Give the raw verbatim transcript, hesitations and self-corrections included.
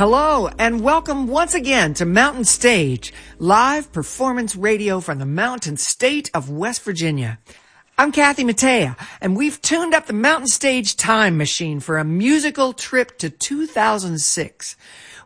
Hello, and welcome once again to Mountain Stage, live performance radio from the Mountain State of West Virginia. I'm Kathy Mattea, and we've tuned up the Mountain Stage time machine for a musical trip to two thousand six.